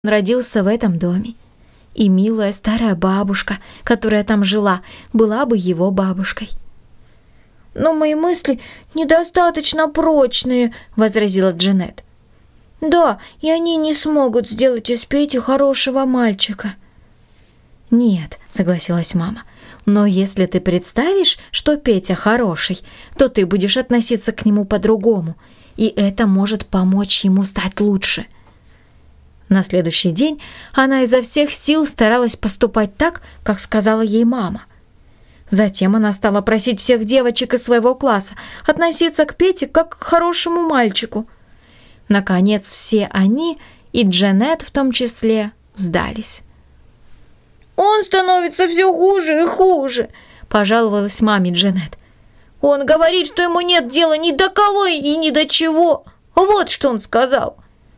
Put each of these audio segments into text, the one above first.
Он родился в этом доме. И милая старая бабушка, которая там жила, была бы его бабушкой. «Но мои мысли недостаточно прочные», — возразила Джанет. «Да, и они не смогут сделать из Пети хорошего мальчика». «Нет», — согласилась мама, «но если ты представишь, что Петя хороший, то ты будешь относиться к нему по-другому, и это может помочь ему стать лучше». На следующий день она изо всех сил старалась поступать так, как сказала ей мама. Затем она стала просить всех девочек из своего класса относиться к Пете как к хорошему мальчику. Наконец все они, и Джанет в том числе, сдались. «Он становится все хуже и хуже», — пожаловалась маме Джанет. «Он говорит, что ему нет дела ни до кого и ни до чего. Вот что он сказал».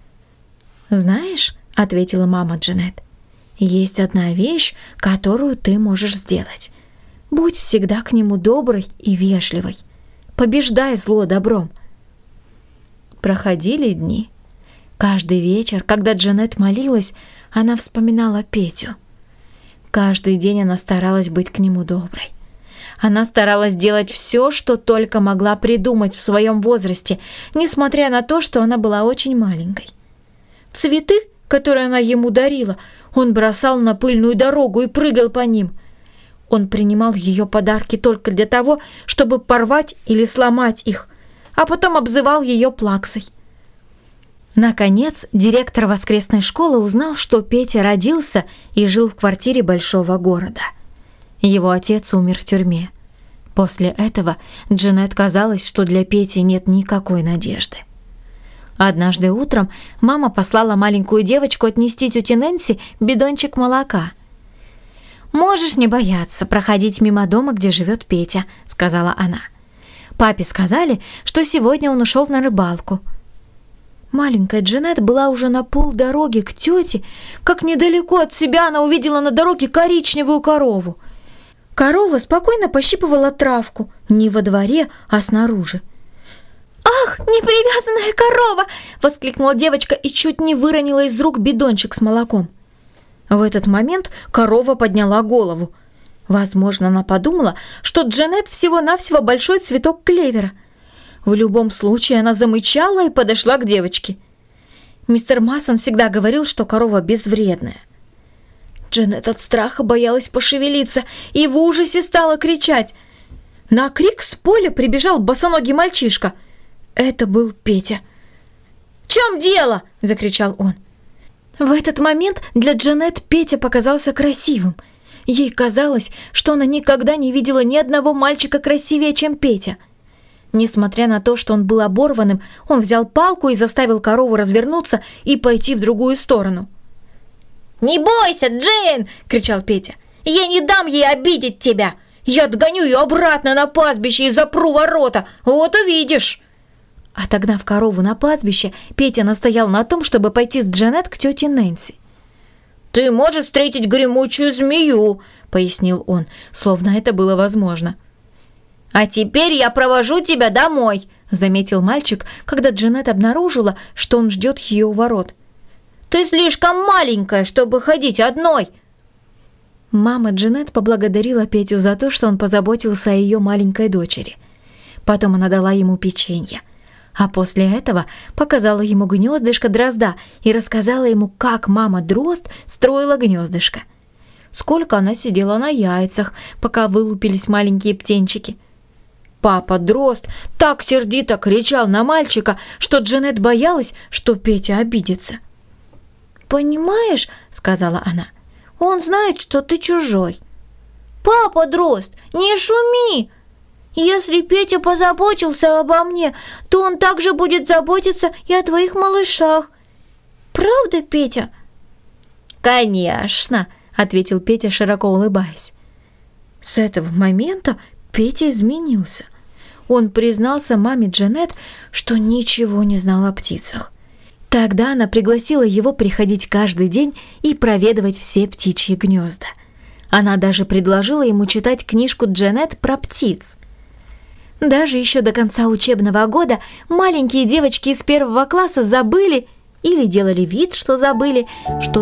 «Знаешь, — ответила мама Джанет, — есть одна вещь, которую ты можешь сделать. Будь всегда к нему доброй и вежливой. Побеждай зло добром». Проходили дни. Каждый вечер, когда Джанет молилась, она вспоминала Петю. Каждый день она старалась быть к нему доброй. Она старалась делать все, что только могла придумать в своем возрасте, несмотря на то, что она была очень маленькой. Цветы, которые она ему дарила, он бросал на пыльную дорогу и прыгал по ним. Он принимал ее подарки только для того, чтобы порвать или сломать их, а потом обзывал ее плаксой. Наконец, директор воскресной школы узнал, что Петя родился и жил в квартире большого города. Его отец умер в тюрьме. После этого Джанет казалось, что для Пети нет никакой надежды. Однажды утром мама послала маленькую девочку отнести тете Нэнси бидончик молока. «Можешь не бояться проходить мимо дома, где живет Петя», — сказала она. «Папе сказали, что сегодня он ушел на рыбалку». Маленькая Джанет была уже на полдороги к тете, как недалеко от себя она увидела на дороге коричневую корову. Корова спокойно пощипывала травку, не во дворе, а снаружи. «Ах, непривязанная корова!» — воскликнула девочка и чуть не выронила из рук бидончик с молоком. В этот момент корова подняла голову. Возможно, она подумала, что Джанет всего-навсего большой цветок клевера. В любом случае она замычала и подошла к девочке. Мистер Массон всегда говорил, что корова безвредная. Джанет от страха боялась пошевелиться и в ужасе стала кричать. На крик с поля прибежал босоногий мальчишка. Это был Петя. «В чем дело?» – закричал он. В этот момент для Джанет Петя показался красивым. Ей казалось, что она никогда не видела ни одного мальчика красивее, чем Петя. Несмотря на то, что он был оборванным, он взял палку и заставил корову развернуться и пойти в другую сторону. «Не бойся, Джейн!» – кричал Петя. «Я не дам ей обидеть тебя! Я отгоню ее обратно на пастбище и запру ворота! Вот увидишь!» Отогнав корову на пастбище, Петя настоял на том, чтобы пойти с Джанет к тете Нэнси. «Ты можешь встретить гремучую змею», — пояснил он, словно это было возможно. «А теперь я провожу тебя домой», — заметил мальчик, когда Джанет обнаружила, что он ждет ее у ворот. «Ты слишком маленькая, чтобы ходить одной». Мама Джанет поблагодарила Петю за то, что он позаботился о ее маленькой дочери. Потом она дала ему печенье. А после этого показала ему гнездышко дрозда и рассказала ему, как мама дрозд строила гнездышко. Сколько она сидела на яйцах, пока вылупились маленькие птенчики. Папа дрозд так сердито кричал на мальчика, что Джанет боялась, что Петя обидится. «Понимаешь, — сказала она, — он знает, что ты чужой». «Папа дрозд, не шуми! Если Петя позаботился обо мне, то он также будет заботиться и о твоих малышах. Правда, Петя?» «Конечно!» — ответил Петя, широко улыбаясь. С этого момента Петя изменился. Он признался маме Джанет, что ничего не знал о птицах. Тогда она пригласила его приходить каждый день и проведывать все птичьи гнезда. Она даже предложила ему читать книжку Джанет про птиц. Даже еще до конца учебного года маленькие девочки из 1 класса забыли или делали вид, что забыли, что